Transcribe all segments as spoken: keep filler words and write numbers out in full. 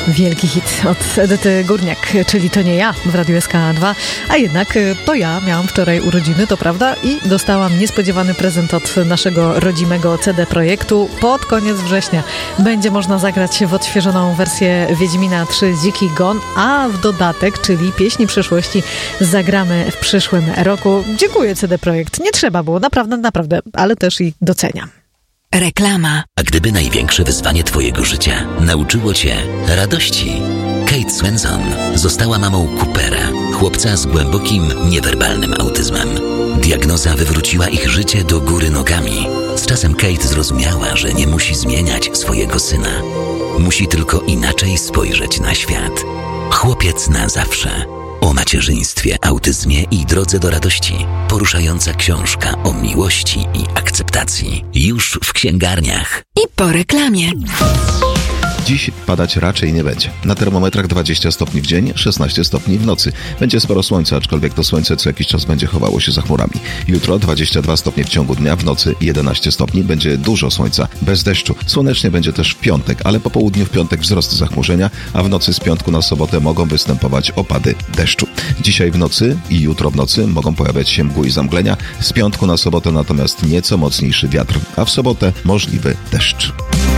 Wielki hit od Edyty Górniak, czyli To nie ja w Radiu S K dwa, a jednak to ja miałam wczoraj urodziny, to prawda, i dostałam niespodziewany prezent od naszego rodzimego C D Projektu. Pod koniec września będzie można zagrać w odświeżoną wersję Wiedźmina trzy Dziki Gon, a w dodatek, czyli Pieśni przyszłości, zagramy w przyszłym roku. Dziękuję C D Projekt, nie trzeba było, naprawdę, naprawdę, ale też i doceniam. Reklama. A gdyby największe wyzwanie twojego życia nauczyło cię radości? Kate Swenson została mamą Coopera, chłopca z głębokim, niewerbalnym autyzmem. Diagnoza wywróciła ich życie do góry nogami. Z czasem Kate zrozumiała, że nie musi zmieniać swojego syna. Musi tylko inaczej spojrzeć na świat. Chłopiec na zawsze. O macierzyństwie, autyzmie i drodze do radości. Poruszająca książka o miłości i akceptacji. Już w księgarniach. I po reklamie. Dziś padać raczej nie będzie. Na termometrach dwadzieścia stopni w dzień, szesnaście stopni w nocy. Będzie sporo słońca, aczkolwiek to słońce co jakiś czas będzie chowało się za chmurami. Jutro dwadzieścia dwa stopnie w ciągu dnia, w nocy jedenaście stopni. Będzie dużo słońca, bez deszczu. Słonecznie będzie też w piątek, ale po południu w piątek wzrost zachmurzenia, a w nocy z piątku na sobotę mogą występować opady deszczu. Dzisiaj w nocy i jutro w nocy mogą pojawiać się mgły i zamglenia. Z piątku na sobotę natomiast nieco mocniejszy wiatr, a w sobotę możliwy deszcz.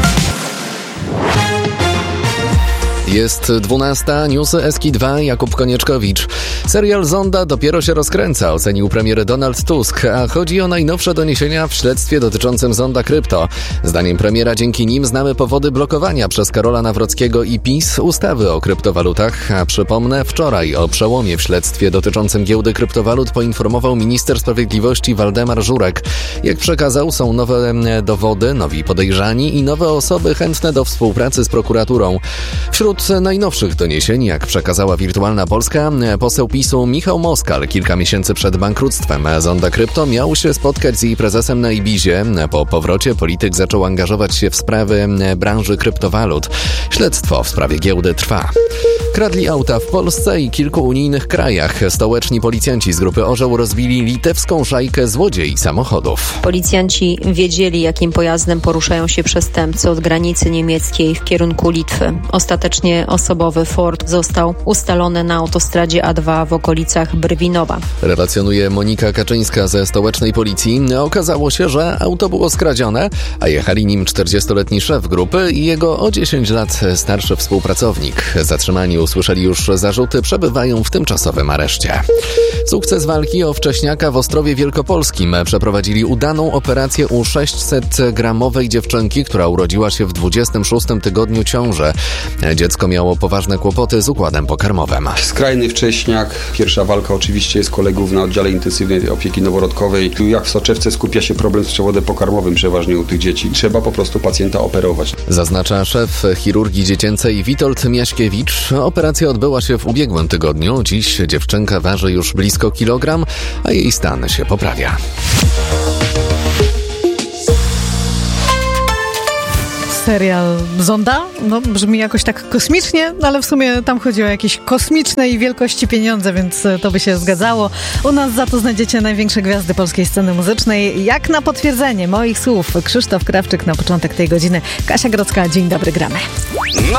Jest dwunasta, newsy S K dwa, Jakub Konieczkowicz. Serial Zonda dopiero się rozkręca, ocenił premier Donald Tusk, a chodzi o najnowsze doniesienia w śledztwie dotyczącym Zonda Krypto. Zdaniem premiera dzięki nim znamy powody blokowania przez Karola Nawrockiego i PiS ustawy o kryptowalutach, a przypomnę, wczoraj o przełomie w śledztwie dotyczącym giełdy kryptowalut poinformował minister sprawiedliwości Waldemar Żurek. Jak przekazał, są nowe dowody, nowi podejrzani i nowe osoby chętne do współpracy z prokuraturą. Wśród najnowszych doniesień, jak przekazała Wirtualna Polska, poseł PiSu Michał Moskal kilka miesięcy przed bankructwem Zonda Krypto miał się spotkać z jej prezesem na Ibizie. Po powrocie polityk zaczął angażować się w sprawy branży kryptowalut. Śledztwo w sprawie giełdy trwa. Kradli auta w Polsce i kilku unijnych krajach. Stołeczni policjanci z grupy Orzeł rozbili litewską szajkę złodziei samochodów. Policjanci wiedzieli, jakim pojazdem poruszają się przestępcy od granicy niemieckiej w kierunku Litwy. Ostatecznie osobowy Ford został ustalony na autostradzie A dwa w okolicach Brwinowa. Relacjonuje Monika Kaczyńska ze stołecznej policji. Okazało się, że auto było skradzione, a jechali nim czterdziestoletni szef grupy i jego o dziesięć lat starszy współpracownik. Zatrzymani usłyszeli już zarzuty, przebywają w tymczasowym areszcie. Sukces walki o wcześniaka w Ostrowie Wielkopolskim. Przeprowadzili udaną operację u sześćsetgramowej dziewczynki, która urodziła się w dwudziestym szóstym tygodniu ciąży. Dziecko miało poważne kłopoty z układem pokarmowym. Skrajny wcześniak. Pierwsza walka oczywiście jest kolegów na oddziale intensywnej opieki noworodkowej. Tu jak w soczewce skupia się problem z przewodem pokarmowym przeważnie u tych dzieci. Trzeba po prostu pacjenta operować. Zaznacza szef chirurgii dziecięcej Witold Miaśkiewicz. Operacja odbyła się w ubiegłym tygodniu. Dziś dziewczynka waży już blisko kilogram, a jej stan się poprawia. Serial Zonda, no brzmi jakoś tak kosmicznie, no ale w sumie tam chodzi o jakieś kosmicznej wielkości pieniądze, więc to by się zgadzało. U nas za to znajdziecie największe gwiazdy polskiej sceny muzycznej. Jak na potwierdzenie moich słów, Krzysztof Krawczyk na początek tej godziny. Kasia Grodzka, dzień dobry, gramy.